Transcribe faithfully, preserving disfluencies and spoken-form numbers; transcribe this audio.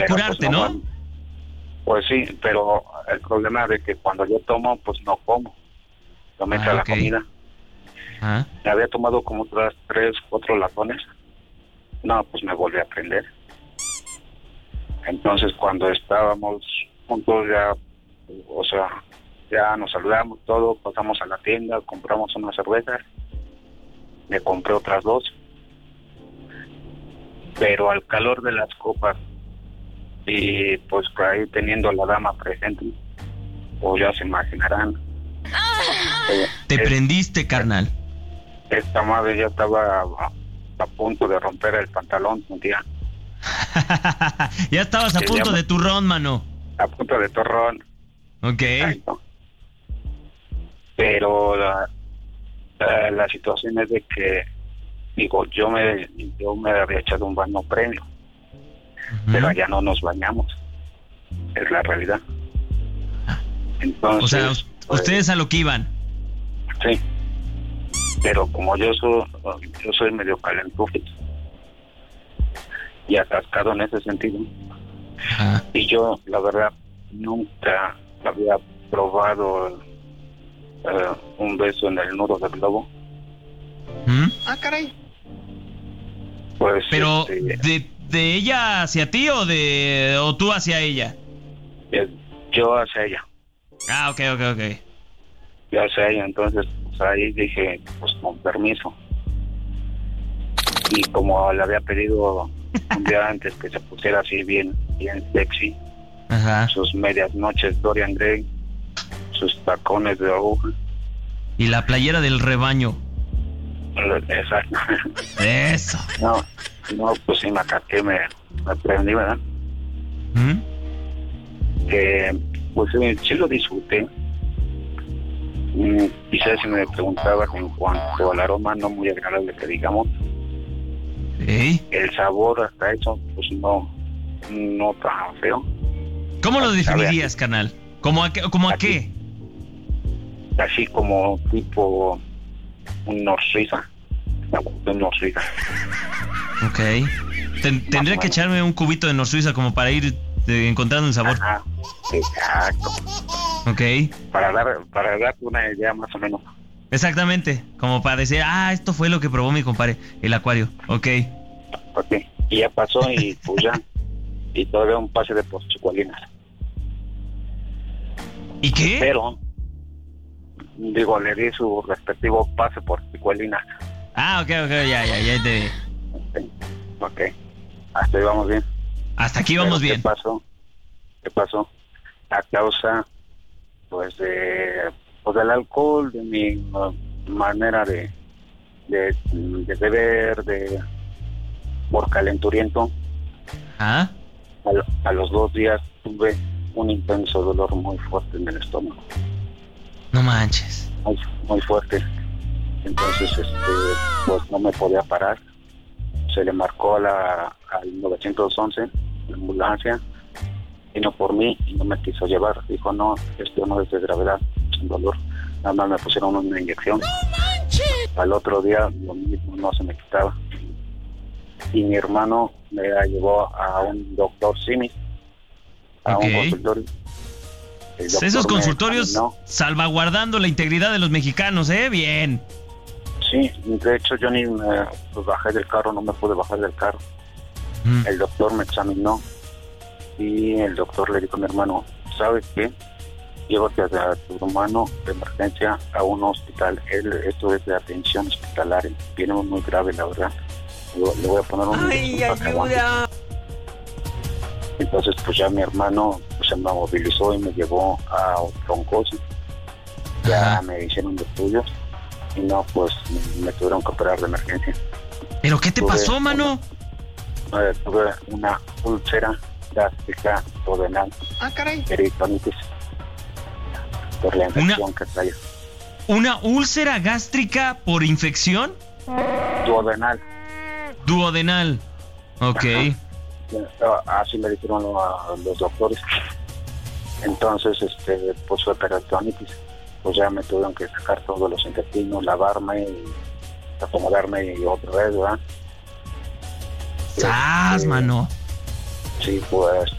pero, curarte, pues, ¿no? ¿no? Pues sí, pero el problema de que cuando yo tomo, pues no como. No me entra Ah, la okay. comida. Ah. Me había tomado como otras tres, cuatro latones. No, pues me volví a prender. Entonces cuando estábamos juntos ya, o sea, ya nos saludamos todo, pasamos a la tienda, compramos unas cervezas, me compré otras dos, pero al calor de las copas y pues por ahí teniendo a la dama presente, pues ya se imaginarán. Eh, Te es- prendiste, carnal. Esta madre ya estaba a, a punto de romper el pantalón un día, Ya estabas a Sí, punto ya me- de turrón, mano. a punto de torrón. Ok. Ay, no. Pero la, la, la situación es de que, digo, yo me yo me había echado un baño previo, Ujú. pero allá no nos bañamos, es la realidad. Entonces, O sea, us- pues, ustedes a lo que iban. sí, pero como yo soy, yo soy medio calentufo y atascado en ese sentido, Ajá. y yo, la verdad, nunca había probado eh, un beso en el nudo del globo, ¿Mm? Ah, caray. pues, Pero, este, ¿de, de ella hacia ti o de o tú hacia ella? eh, yo hacia ella, Ah, ok, ok, ok. yo hacia ella, entonces, pues ahí dije, pues con permiso. Y como le había pedido un día antes que se pusiera así bien, bien sexy, Ajá. sus medias noches Dorian Gray, sus tacones de aguja, Y la playera del rebaño. exacto. Eso. No, no, pues sí me acaté, me, me prendí, ¿verdad? ¿Mm? Que, pues sí, sí lo disfruté. Mm, quizás si me preguntabas en cuanto al aroma, no muy agradable que digamos, ¿Eh? el sabor hasta eso, pues no, no tan feo. ¿Cómo lo Sabe definirías, carnal? ¿Cómo a qué? ¿Cómo a qué? Así como tipo un Norsuiza, un Norsuiza. Ok. Ten- tendría que echarme un cubito de Norsuiza como para ir eh, encontrando el sabor. Ajá, exacto. Ok. Para dar, para darte una idea más o menos. Exactamente. Como para decir, ah, esto fue lo que probó mi compadre, el acuario. Ok. Ok, y ya pasó y pues ya, y todavía un pase de porchicualinas. ¿Y qué? Pero, digo, le di su respectivo pase porchicualinas. Ah, ok, ok, ya, ya, ya te... Ok, ok, hasta ahí vamos bien. Hasta aquí vamos Pero, bien. ¿Qué pasó? ¿Qué pasó? A causa, pues, de, pues, del alcohol, de mi uh, manera de, de, de beber, de por calenturiento, ¿Ah? a, lo- a los dos días tuve un intenso dolor muy fuerte en el estómago, No manches. muy, muy fuerte. Entonces, este, pues no me podía parar. Se le marcó a la, al nueve once, la ambulancia, vino por mí y no me quiso llevar. Dijo, no, esto no es de gravedad, es un dolor. Nada más me pusieron una inyección. Al otro día lo mismo, no se me quitaba. Y mi hermano me la llevó a un doctor Simi, a Ok. un consultorio. El doctor Esos me consultorios examinó. salvaguardando la integridad de los mexicanos, ¿eh? Bien. Sí, de hecho yo ni me pues, bajé del carro, no me pude bajar del carro. Mm. El doctor me examinó y el doctor le dijo a mi hermano, ¿sabes qué? Llévate a tu hermano de emergencia a un hospital. Él, esto es de atención hospitalaria. Viene muy grave, la verdad. Le, le voy a poner un... ¡Ay, ayuda! Entonces, pues ya mi hermano pues, se me movilizó y me llevó a Troncoso. Ya Ajá. me hicieron los estudios y no, pues me, me tuvieron que operar de emergencia. ¿Pero qué te Tuve pasó, mano? Eh, tuve una úlcera gástrica duodenal, Ah, caray. peritonitis, por la infección que traía. ¿Una úlcera gástrica por infección? Duodenal. Duodenal. Ok. Ajá. Así me dijeron a los doctores. Entonces, este, pues fue peritonitis. Pues ya me tuvieron que sacar todos los intestinos, lavarme y acomodarme y otra vez, ¿verdad? ¡Sas, Este, mano! Sí, pues